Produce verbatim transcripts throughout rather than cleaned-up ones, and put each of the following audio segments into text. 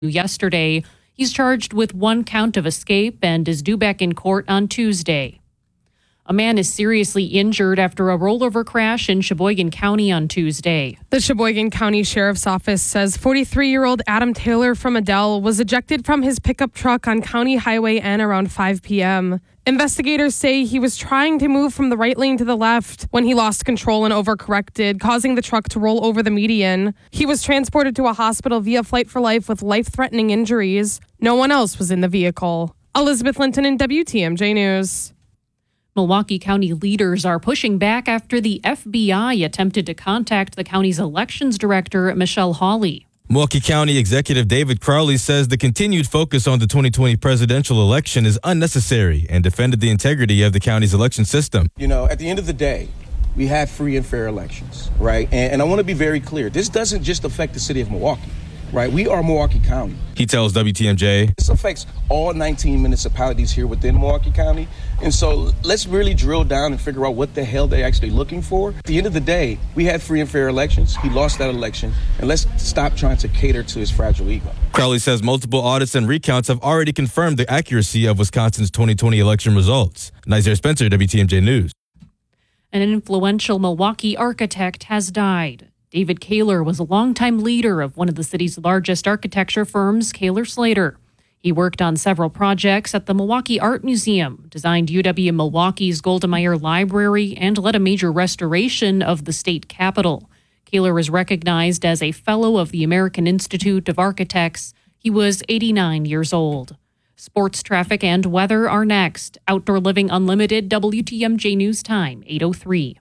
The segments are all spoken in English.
yesterday. He's charged with one count of escape and is due back in court on Tuesday. A man is seriously injured after a rollover crash in Sheboygan County on Tuesday. The Sheboygan County Sheriff's Office says forty-three-year-old Adam Taylor from Adel was ejected from his pickup truck on County Highway N around five p.m. Investigators say he was trying to move from the right lane to the left when he lost control and overcorrected, causing the truck to roll over the median. He was transported to a hospital via Flight for Life with life-threatening injuries. No one else was in the vehicle. Elizabeth Linton in W T M J News. Milwaukee County leaders are pushing back after the F B I attempted to contact the county's elections director, Michelle Hawley. Milwaukee County Executive David Crowley says the continued focus on the twenty twenty presidential election is unnecessary and defended the integrity of the county's election system. You know, at the end of the day, we have free and fair elections, right? And, and I want to be very clear. This doesn't just affect the city of Milwaukee. Right, we are Milwaukee County. He tells W T M J. This affects all nineteen municipalities here within Milwaukee County. And so let's really drill down and figure out what the hell they're actually looking for. At the end of the day, we had free and fair elections. He lost that election. And let's stop trying to cater to his fragile ego. Crowley says multiple audits and recounts have already confirmed the accuracy of Wisconsin's twenty twenty election results. Nizer Spencer, W T M J News. An influential Milwaukee architect has died. David Kaler was a longtime leader of one of the city's largest architecture firms, Kaler Slater. He worked on several projects at the Milwaukee Art Museum, designed U W-Milwaukee's Golda Meir Library, and led a major restoration of the state capitol. Kaler is recognized as a Fellow of the American Institute of Architects. He was eighty-nine years old. Sports, traffic, and weather are next. Outdoor Living Unlimited, W T M J News Time, eight oh three.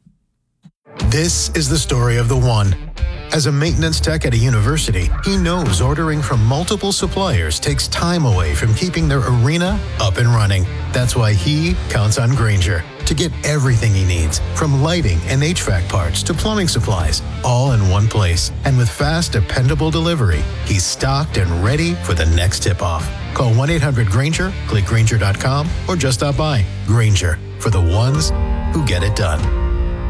This is the story of the one. As a maintenance tech at a university, he knows ordering from multiple suppliers takes time away from keeping their arena up and running. That's why he counts on Grainger to get everything he needs, from lighting and H V A C parts to plumbing supplies, all in one place. And with fast, dependable delivery, he's stocked and ready for the next tip-off. Call one eight hundred Grainger, click Grainger dot com, or just stop by. Grainger, for the ones who get it done.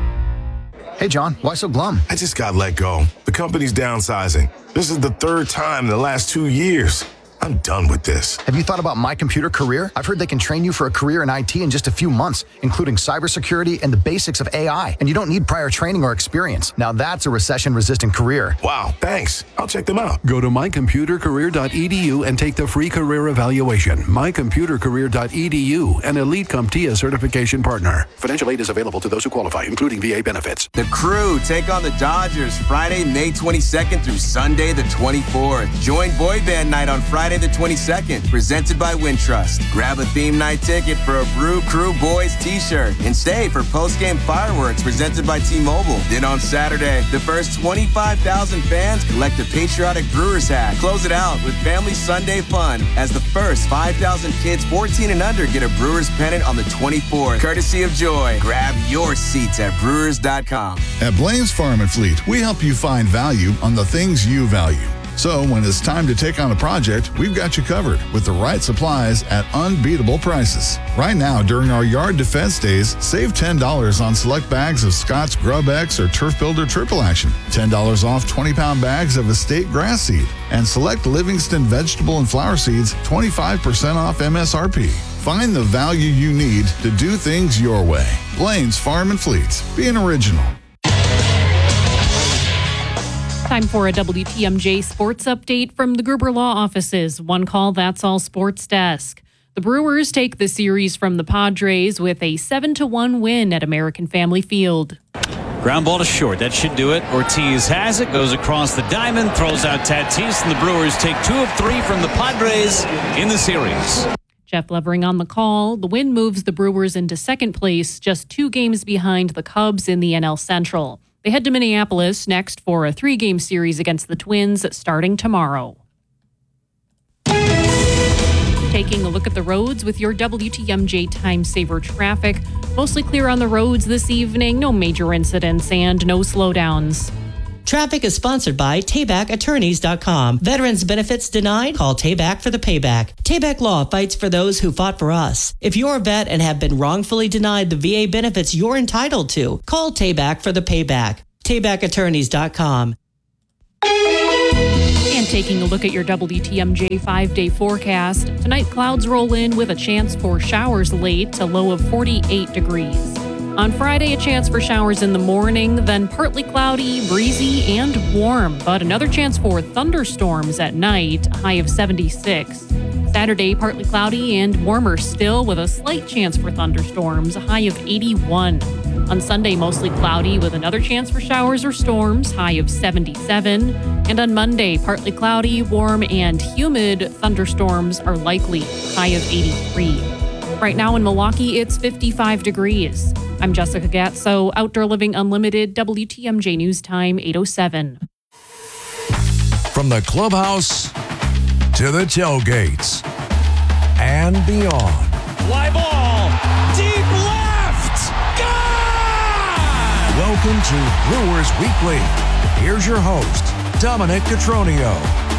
Hey, John, why so glum? I just got let go. The company's downsizing. This is the third time in the last two years. I'm done with this. Have you thought about My Computer Career? I've heard they can train you for a career in I T in just a few months, including cybersecurity and the basics of A I. And you don't need prior training or experience. Now that's a recession-resistant career. Wow, thanks. I'll check them out. Go to my computer career dot e d u and take the free career evaluation. my computer career dot e d u, an Elite CompTIA certification partner. Financial aid is available to those who qualify, including V A benefits. The Crew take on the Dodgers Friday, May twenty-second through Sunday the twenty-fourth. Join Boy Band Night on Friday the twenty-second, presented by Wintrust. Grab a theme night ticket for a Brew Crew Boys t-shirt and stay for post-game fireworks presented by T-Mobile. Then on Saturday, the first twenty-five thousand fans collect a patriotic Brewers hat. Close it out with Family Sunday fun as the first five thousand kids fourteen and under get a Brewers pennant on the twenty-fourth, courtesy of Joy. Grab your seats at brewers dot com. At Blaine's Farm and Fleet, we help you find value on the things you value. So when it's time to take on a project, we've got you covered with the right supplies at unbeatable prices. Right now, during our Yard Defense Days, save ten dollars on select bags of Scott's Grub X or Turf Builder Triple Action, ten dollars off twenty-pound bags of Estate Grass Seed, and select Livingston Vegetable and Flower Seeds, twenty-five percent off M S R P. Find the value you need to do things your way. Blaine's Farm and Fleet. Be an original. Time for a W T M J sports update from the Gruber Law Offices. One call, that's all sports desk. The Brewers take the series from the Padres with a seven to one win at American Family Field. Ground ball to short. That should do it. Ortiz has it, goes across the diamond, throws out Tatis, and the Brewers take two of three from the Padres in the series. Jeff Levering on the call. The win moves the Brewers into second place, just two games behind the Cubs in the N L Central. They head to Minneapolis next for a three-game series against the Twins starting tomorrow. Taking a look at the roads with your W T M J Time Saver traffic. Mostly clear on the roads this evening. No major incidents and no slowdowns. Traffic is sponsored by Tayback Attorneys dot com. Veterans benefits denied? Call Tayback for the payback. Tayback Law fights for those who fought for us. If you're a vet and have been wrongfully denied the V A benefits you're entitled to, call Tayback for the payback. Tayback Attorneys dot com. And Taking a look at your W T M J five-day forecast, tonight clouds roll in with a chance for showers late, a low of forty-eight degrees. On Friday, a chance for showers in the morning, then partly cloudy, breezy, and warm, but another chance for thunderstorms at night, a high of seventy-six. Saturday, partly cloudy and warmer still with a slight chance for thunderstorms, a high of eighty-one. On Sunday, mostly cloudy with another chance for showers or storms, high of seventy-seven. And on Monday, partly cloudy, warm, and humid. Thunderstorms are likely, high of eighty-three. Right now in Milwaukee, it's fifty-five degrees. I'm Jessica Gatso, Outdoor Living Unlimited, W T M J News Time, eight oh seven. From the clubhouse to the tailgates and beyond. Fly ball, deep left, gone! Welcome to Brewers Weekly. Here's your host, Dominic Cotroneo.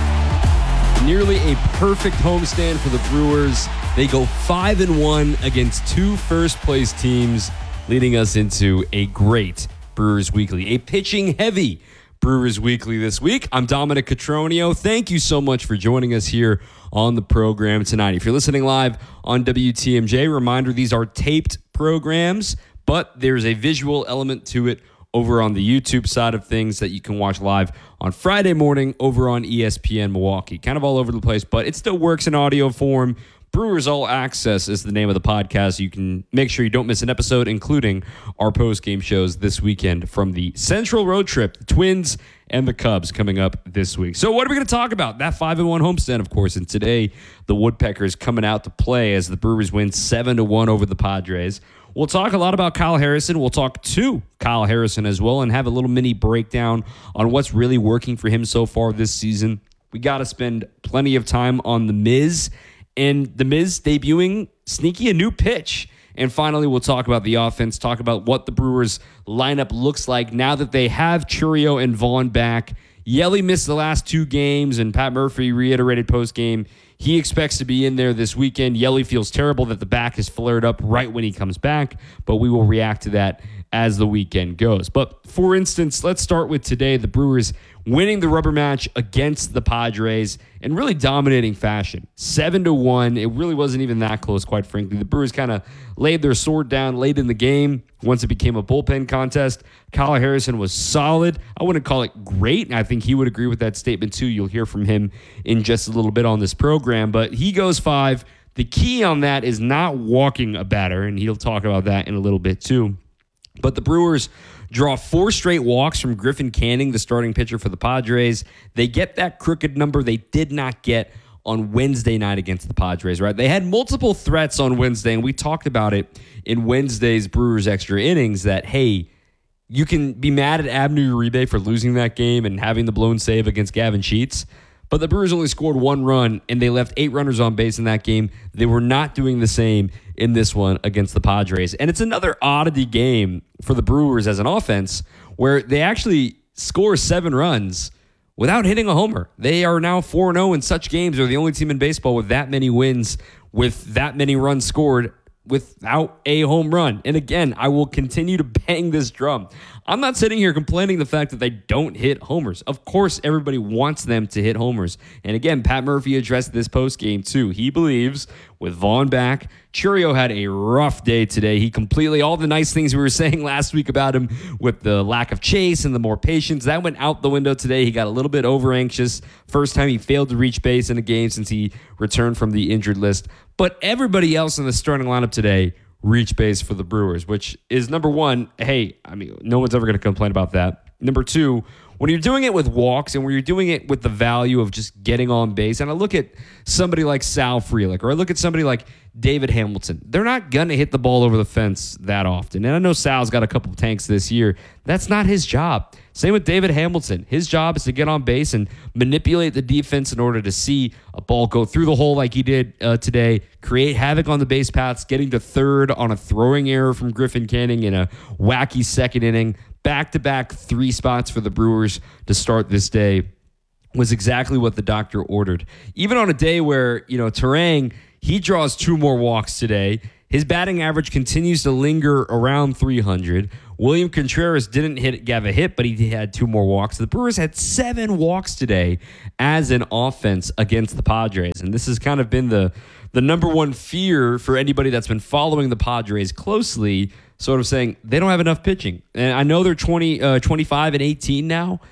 Nearly a perfect homestand for the Brewers. They go five and one against two first-place teams, leading us into a great Brewers Weekly, a pitching-heavy Brewers Weekly this week. I'm Dominic Cotroneo. Thank you so much for joining us here on the program tonight. If you're listening live on W T M J, reminder, these are taped programs, but there's a visual element to it over on the YouTube side of things that you can watch live on Friday morning over on E S P N Milwaukee. Kind of all over the place, but it still works in audio form. Brewers All Access is the name of the podcast. You can make sure you don't miss an episode, including our post-game shows this weekend from the Central Road Trip, the Twins and the Cubs coming up this week. So what are we going to talk about? That five and one homestand, of course, and today the Woodpeckers coming out to play as the Brewers win seven to one over the Padres. We'll talk a lot about Kyle Harrison. We'll talk to Kyle Harrison as well and have a little mini breakdown on what's really working for him so far this season. We got to spend plenty of time on The Miz, and The Miz debuting sneaky a new pitch. And finally, we'll talk about the offense, talk about what the Brewers lineup looks like now that they have Chourio and Vaughn back. Yelly missed the last two games, and Pat Murphy reiterated post-game he expects to be in there this weekend. Yelly feels terrible that the back is flared up right when he comes back, but we will react to that as the weekend goes. But for instance, let's start with today, the Brewers winning the rubber match against the Padres in really dominating fashion. Seven to one. It really wasn't even that close, quite frankly. The Brewers kind of laid their sword down late in the game once it became a bullpen contest. Kyle Harrison was solid. I wouldn't call it great, and I think he would agree with that statement too. You'll hear from him in just a little bit on this program, but he goes five. The key on that is not walking a batter, and he'll talk about that in a little bit too. But the Brewers draw four straight walks from Griffin Canning, the starting pitcher for the Padres. They get that crooked number they did not get on Wednesday night against the Padres, right? They had multiple threats on Wednesday, and we talked about it in Wednesday's Brewers Extra Innings that, hey, you can be mad at Abner Uribe for losing that game and having the blown save against Gavin Sheets, but the Brewers only scored one run, and they left eight runners on base in that game. They were not doing the same in this one against the Padres. And it's another oddity game for the Brewers as an offense where they actually score seven runs without hitting a homer. They are now four and oh in such games. They're the only team in baseball with that many wins, with that many runs scored without a home run. And again, I will continue to bang this drum. I'm not sitting here complaining the fact that they don't hit homers. Of course, everybody wants them to hit homers. And again, Pat Murphy addressed this postgame too. He believes with Vaughn back, Chourio had a rough day today. He completely, all the nice things we were saying last week about him with the lack of chase and the more patience, that went out the window today. He got a little bit over anxious. First time he failed to reach base in a game since he returned from the injured list. But everybody else in the starting lineup today reach base for the Brewers, which is number one. Hey, I mean, no one's ever going to complain about that. Number two, when you're doing it with walks and when you're doing it with the value of just getting on base, and I look at somebody like Sal Frelick, or I look at somebody like David Hamilton, they're not going to hit the ball over the fence that often. And I know Sal's got a couple of tanks this year. That's not his job. Same with David Hamilton. His job is to get on base and manipulate the defense in order to see a ball go through the hole like he did uh, today, create havoc on the base paths, getting to third on a throwing error from Griffin Canning in a wacky second inning. Back-to-back three spots for the Brewers to start this day was exactly what the doctor ordered. Even on a day where, you know, Terang, he draws two more walks today. His batting average continues to linger around three hundred. William Contreras didn't hit have a hit, but he had two more walks. The Brewers had seven walks today as an offense against the Padres. And this has kind of been the, the number one fear for anybody that's been following the Padres closely, sort of saying they don't have enough pitching. And I know they're twenty, uh, twenty-five and eighteen now.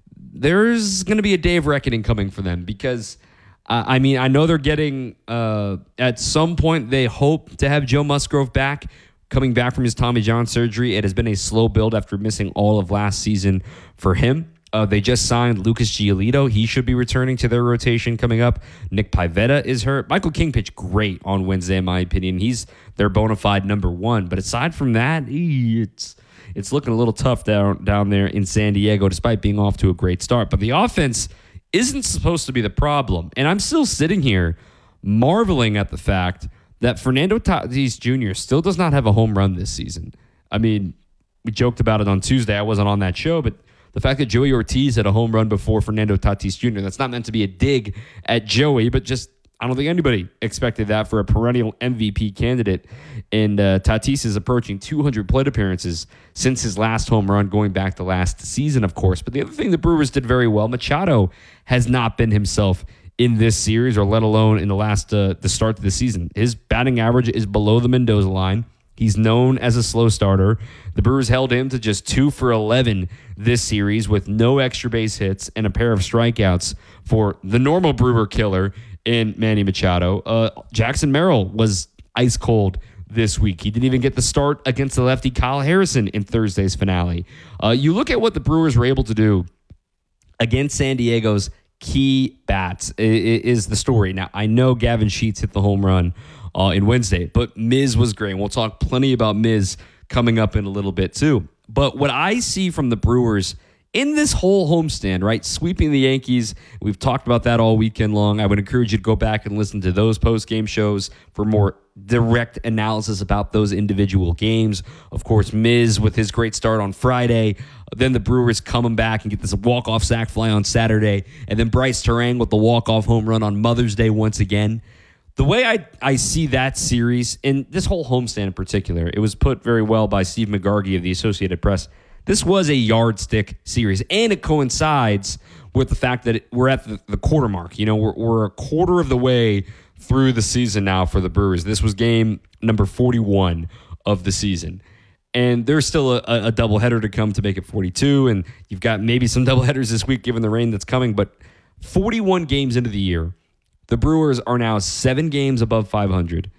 There's going to be a day of reckoning coming for them because Uh, I mean, I know they're getting, uh, at some point, they hope to have Joe Musgrove back, coming back from his Tommy John surgery. It has been a slow build after missing all of last season for him. Uh, they just signed Lucas Giolito. He should be returning to their rotation coming up. Nick Pivetta is hurt. Michael King pitched great on Wednesday, in my opinion. He's their bona fide number one. But aside from that, it's it's looking a little tough down, down there in San Diego, despite being off to a great start. But the offense isn't supposed to be the problem. And I'm still sitting here marveling at the fact that Fernando Tatis Junior still does not have a home run this season. I mean, we joked about it on Tuesday. I wasn't on that show, but the fact that Joey Ortiz had a home run before Fernando Tatis Junior, that's not meant to be a dig at Joey, but just I don't think anybody expected that for a perennial M V P candidate. And uh, Tatis is approaching two hundred plate appearances since his last home run, going back to last season, of course. But the other thing the Brewers did very well, Machado has not been himself in this series, or let alone in the last uh, the start of the season. His batting average is below the Mendoza line. He's known as a slow starter. The Brewers held him to just two for eleven this series with no extra base hits and a pair of strikeouts for the normal Brewer killer in Manny Machado. Uh, Jackson Merrill was ice cold this week. He didn't even get the start against the lefty Kyle Harrison in Thursday's finale. Uh, you look at what the Brewers were able to do against San Diego's key bats is the story. Now, I know Gavin Sheets hit the home run uh, in Wednesday, but Miz was great. We'll talk plenty about Miz coming up in a little bit too. But what I see from the Brewers in this whole homestand, right, sweeping the Yankees, we've talked about that all weekend long. I would encourage you to go back and listen to those post-game shows for more direct analysis about those individual games. Of course, Miz with his great start on Friday. Then the Brewers coming back and get this walk-off sac fly on Saturday. And then Bryce Terang with the walk-off home run on Mother's Day once again. The way I, I see that series, and this whole homestand in particular, it was put very well by Steve McGargy of the Associated Press. This was a yardstick series, and it coincides with the fact that we're at the, the quarter mark. You know, we're, we're a quarter of the way through the season now for the Brewers. This was game number forty-one of the season. And there's still a, a doubleheader to come to make it forty-two, and you've got maybe some doubleheaders this week given the rain that's coming, but forty-one games into the year, the Brewers are now seven games above five hundred.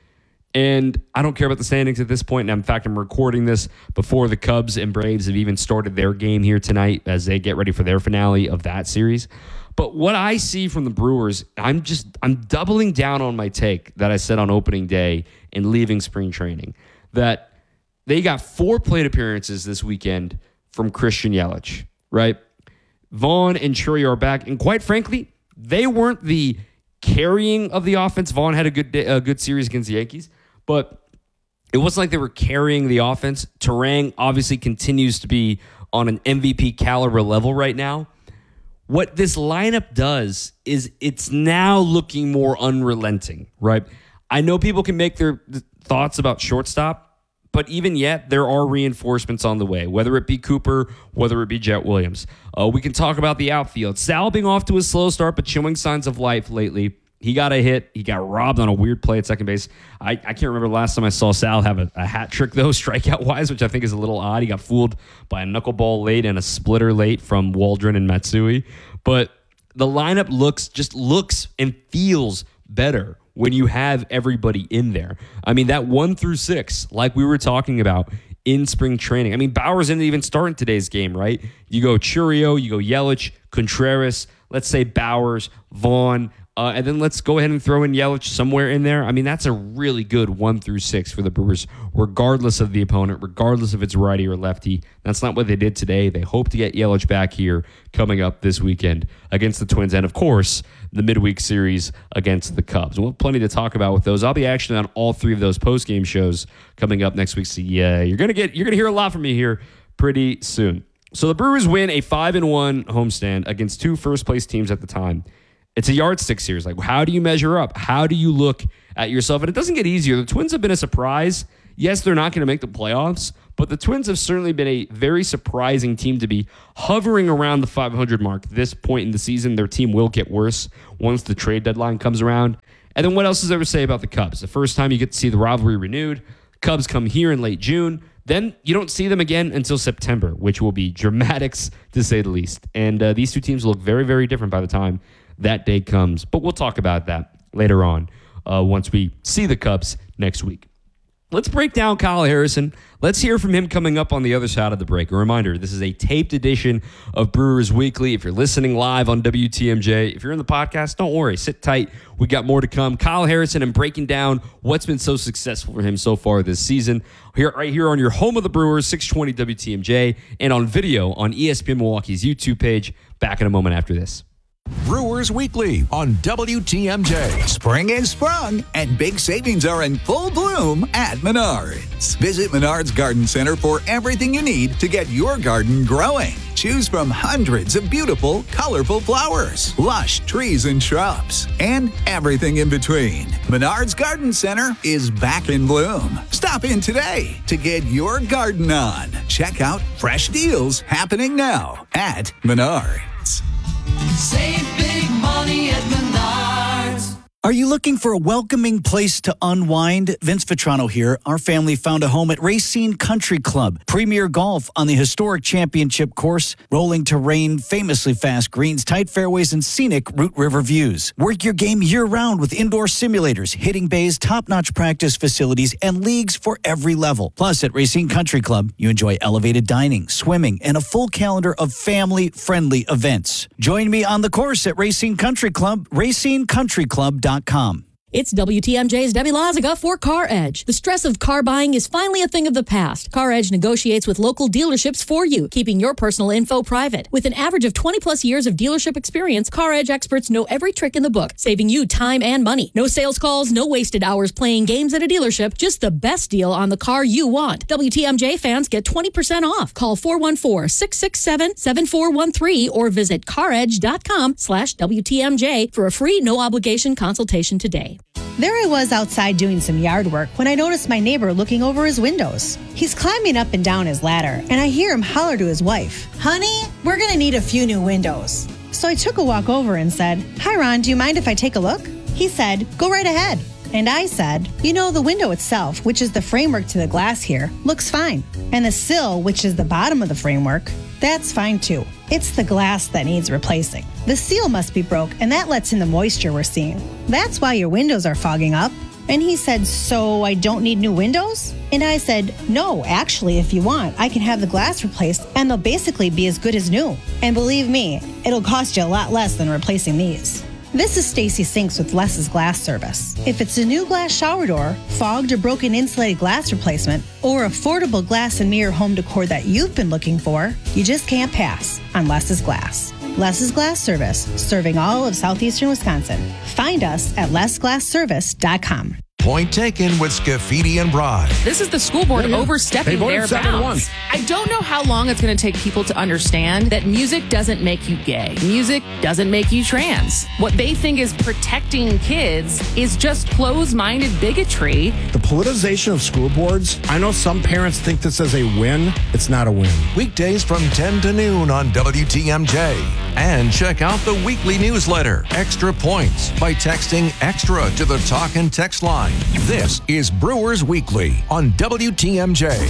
And I don't care about the standings at this point. And in fact, I'm recording this before the Cubs and Braves have even started their game here tonight as they get ready for their finale of that series. But what I see from the Brewers, I'm just, I'm doubling down on my take that I said on opening day and leaving spring training, that they got four plate appearances this weekend from Christian Yelich, right? Vaughn and Churi are back. And quite frankly, they weren't the carrying of the offense. Vaughn had a good day, a good series against the Yankees, but it wasn't like they were carrying the offense. Terang obviously continues to be on an M V P caliber level right now. What this lineup does is it's now looking more unrelenting, right? I know people can make their thoughts about shortstop, but even yet, there are reinforcements on the way, whether it be Cooper, whether it be Jet Williams. Uh, we can talk about the outfield. Sal being off to a slow start, but showing signs of life lately. He got a hit. He got robbed on a weird play at second base. I, I can't remember the last time I saw Sal have a, a hat trick, though, strikeout-wise, which I think is a little odd. He got fooled by a knuckleball late and a splitter late from Waldron and Matsui. But the lineup looks just looks and feels better when you have everybody in there. I mean, that one through six, like we were talking about in spring training. I mean, Bauers didn't even start in today's game, right? You go Churiyo, you go Yelich, Contreras, let's say Bauers, Vaughn, uh, and then let's go ahead and throw in Yelich somewhere in there. I mean, that's a really good one through six for the Brewers, regardless of the opponent, regardless if it's righty or lefty. That's not what they did today. They hope to get Yelich back here coming up this weekend against the Twins. And, of course, the midweek series against the Cubs. We'll have plenty to talk about with those. I'll be actually on all three of those post-game shows coming up next week. So, yeah, you're gonna get you're gonna hear a lot from me here pretty soon. So the Brewers win a five and one homestand against two first-place teams at the time. It's a yardstick series. Like, how do you measure up? How do you look at yourself? And it doesn't get easier. The Twins have been a surprise. Yes, they're not going to make the playoffs, but the Twins have certainly been a very surprising team to be hovering around the five hundred mark. At this point in the season, their team will get worse once the trade deadline comes around. And then what else is there to say about the Cubs? The first time you get to see the rivalry renewed, Cubs come here in late June. Then you don't see them again until September, which will be dramatics to say the least. And uh, these two teams look very, very different by the time that day comes. But we'll talk about that later on uh, once we see the Cubs next week. Let's break down Kyle Harrison. Let's hear from him coming up on the other side of the break. A reminder, this is a taped edition of Brewers Weekly. If you're listening live on W T M J, if you're in the podcast, don't worry. Sit tight. We got more to come. Kyle Harrison and breaking down what's been so successful for him so far this season. Here, right here on your home of the Brewers, six twenty W T M J, and on video on E S P N Milwaukee's YouTube page. Back in a moment after this. Brewers Weekly on W T M J. Spring is sprung, and big savings are in full bloom at Menards. Visit Menards Garden Center for everything you need to get your garden growing. Choose from hundreds of beautiful, colorful flowers, lush trees and shrubs, and everything in between. Menards Garden Center is back in bloom. Stop in today to get your garden on. Check out fresh deals happening now at Menards. Save big money at Menards. Are you looking for a welcoming place to unwind? Vince Vitrano here. Our family found a home at Racine Country Club. Premier golf on the historic championship course, rolling terrain, famously fast greens, tight fairways, and scenic Root River views. Work your game year-round with indoor simulators, hitting bays, top-notch practice facilities, and leagues for every level. Plus, at Racine Country Club, you enjoy elevated dining, swimming, and a full calendar of family-friendly events. Join me on the course at Racine Country Club, racine country club dot com. It's W T M J's Debbie Lazaga for Car Edge. The stress of car buying is finally a thing of the past. Car Edge negotiates with local dealerships for you, keeping your personal info private. With an average of twenty plus years of dealership experience, Car Edge experts know every trick in the book, saving you time and money. No sales calls, no wasted hours playing games at a dealership, just the best deal on the car you want. W T M J fans get twenty percent off. Call four one four, six six seven, seven four one three or visit caredge.com slash WTMJ for a free, no obligation consultation today. There I was outside doing some yard work when I noticed my neighbor looking over his windows. He's climbing up and down his ladder, and I hear him holler to his wife, "Honey, we're gonna need a few new windows." So I took a walk over and said, "Hi Ron, do you mind if I take a look?" He said, "Go right ahead." And I said, "You know, the window itself, which is the framework to the glass here, looks fine. And the sill, which is the bottom of the framework, that's fine too. It's the glass that needs replacing. The seal must be broke, and that lets in the moisture we're seeing. That's why your windows are fogging up." And he said, "So I don't need new windows?" And I said, "No, actually, if you want, I can have the glass replaced, and they'll basically be as good as new. And believe me, it'll cost you a lot less than replacing these." This is Stacy Sinks with Les's Glass Service. If it's a new glass shower door, fogged or broken insulated glass replacement, or affordable glass and mirror home decor that you've been looking for, you just can't pass on Les's Glass. Les's Glass Service, serving all of southeastern Wisconsin. Find us at les glass service dot com. Point taken with Scafidi and Broad. This is the school board Yeah, yeah. overstepping They voted their seven to bounds. I don't know how long it's going to take people to understand that music doesn't make you gay. Music doesn't make you trans. What they think is protecting kids is just closed-minded bigotry. The politicization of school boards, I know some parents think this is a win. It's not a win. Weekdays from ten to noon on W T M J. And check out the weekly newsletter, Extra Points, by texting EXTRA to the talk and text line. This is Brewers Weekly on W T M J.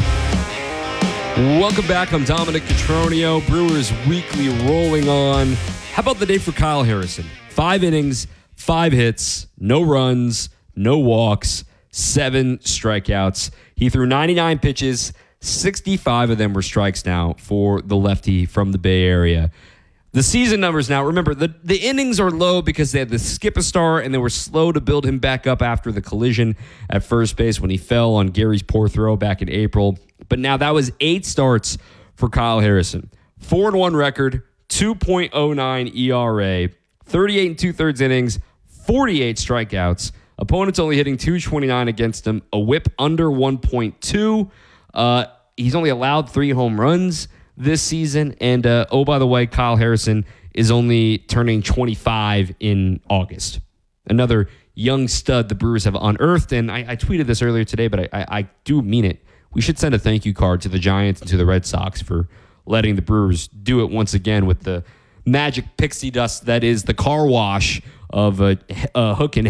Welcome back. I'm Dominic Cotroneo. Brewers Weekly rolling on. How about the day for Kyle Harrison? Five innings, five hits, no runs, no walks, seven strikeouts. He threw ninety-nine pitches. sixty-five of them were strikes now for the lefty from the Bay Area. The season numbers now, remember, the, the innings are low because they had to skip a start and they were slow to build him back up after the collision at first base when he fell on Gary's poor throw back in April. But now that was eight starts for Kyle Harrison. Four and one record, two point oh nine E R A, thirty-eight and two-thirds innings, forty-eight strikeouts. Opponents only hitting two twenty-nine against him, a whip under one point two. Uh, he's only allowed three home runs this season. And, uh, oh, by the way, Kyle Harrison is only turning twenty-five in August. Another young stud the Brewers have unearthed, and I, I tweeted this earlier today, but I, I, I do mean it. We should send a thank you card to the Giants and to the Red Sox for letting the Brewers do it once again with the magic pixie dust that is the car wash of a, a hook and